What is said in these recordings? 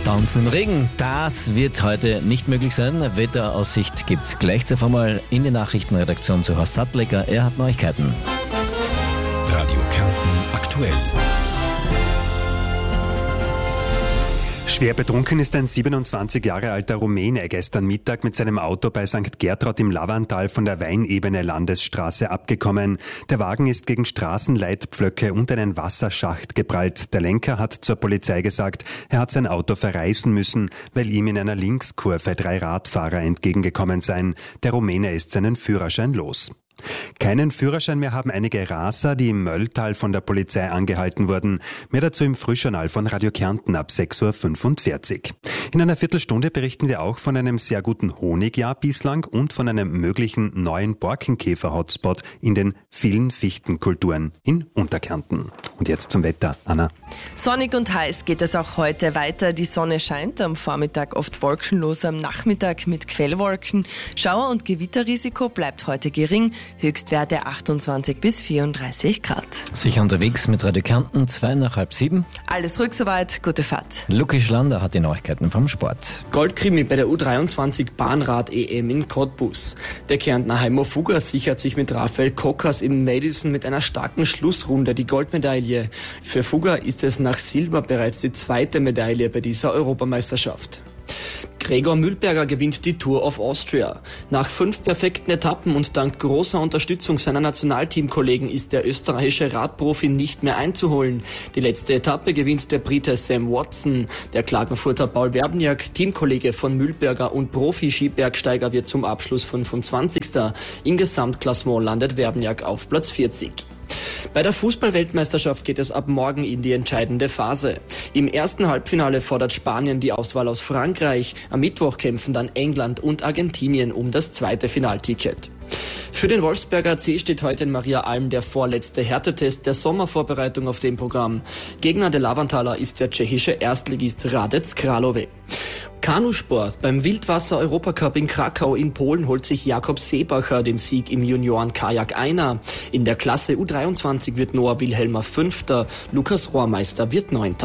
Tanzen im Regen, das wird heute nicht möglich sein. Wetteraussicht gibt's gleich zuvor mal in die Nachrichtenredaktion zu Horst Sattlecker. Er hat Neuigkeiten. Radio Kärnten aktuell. Schwer betrunken ist ein 27 Jahre alter Rumäne gestern Mittag mit seinem Auto bei St. Gertraud im Lavantal von der Weinebene Landesstraße abgekommen. Der Wagen ist gegen Straßenleitpflöcke und einen Wasserschacht geprallt. Der Lenker hat zur Polizei gesagt, er hat sein Auto verreißen müssen, weil ihm in einer Linkskurve 3 Radfahrer entgegengekommen seien. Der Rumäne ist seinen Führerschein los. Keinen Führerschein mehr haben einige Raser, die im Mölltal von der Polizei angehalten wurden. Mehr dazu im Frühjournal von Radio Kärnten ab 6.45 Uhr. In einer Viertelstunde berichten wir auch von einem sehr guten Honigjahr bislang und von einem möglichen neuen Borkenkäfer-Hotspot in den vielen Fichtenkulturen in Unterkärnten. Und jetzt zum Wetter, Anna. Sonnig und heiß geht es auch heute weiter. Die Sonne scheint am Vormittag oft wolkenlos, am Nachmittag mit Quellwolken. Schauer- und Gewitterrisiko bleibt heute gering. Höchstwerte 28 bis 34 Grad. Sicher unterwegs mit Radio Kärnten, 6:30. Alles ruhig soweit, gute Fahrt. Luki Schlander hat die Neuigkeiten vom Sport. Goldkrimi bei der U23 Bahnrad-EM in Cottbus. Der Kärntner Heimo Fugger sichert sich mit Raphael Kockers im Madison mit einer starken Schlussrunde die Goldmedaille. Für Fugger ist es nach Silber bereits die zweite Medaille bei dieser Europameisterschaft. Gregor Mühlberger gewinnt die Tour of Austria. Nach 5 perfekten Etappen und dank großer Unterstützung seiner Nationalteamkollegen ist der österreichische Radprofi nicht mehr einzuholen. Die letzte Etappe gewinnt der Brite Sam Watson. Der Klagenfurter Paul Werbniak, Teamkollege von Mühlberger und Profi-Skibergsteiger, wird zum Abschluss 25. Im Gesamtklassement landet Werbniak auf Platz 40. Bei der Fußball-Weltmeisterschaft geht es ab morgen in die entscheidende Phase. Im ersten Halbfinale fordert Spanien die Auswahl aus Frankreich. Am Mittwoch kämpfen dann England und Argentinien um das zweite Finalticket. Für den Wolfsberger AC steht heute in Maria Alm der vorletzte Härtetest der Sommervorbereitung auf dem Programm. Gegner der Lavantaler ist der tschechische Erstligist Hradec Králové. Kanusport. Beim Wildwasser-Europacup in Krakau in Polen holt sich Jakob Seebacher den Sieg im Junioren-Kajak Einer. In der Klasse U23 wird Noah Wilhelmer 5., Lukas Rohrmeister wird 9.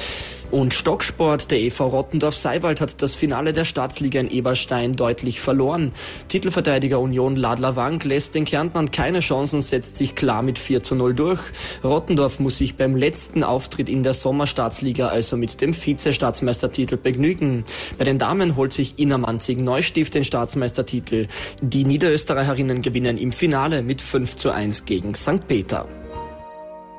Und Stocksport, der EV Rottendorf-Seiwald hat das Finale der Staatsliga in Eberstein deutlich verloren. Titelverteidiger Union Ladler Wank lässt den Kärntnern keine Chancen, setzt sich klar mit 4:0 durch. Rottendorf muss sich beim letzten Auftritt in der Sommerstaatsliga also mit dem Vize-Staatsmeistertitel begnügen. Bei den Damen holt sich Innermanzig-Neustift den Staatsmeistertitel. Die Niederösterreicherinnen gewinnen im Finale mit 5:1 gegen St. Peter.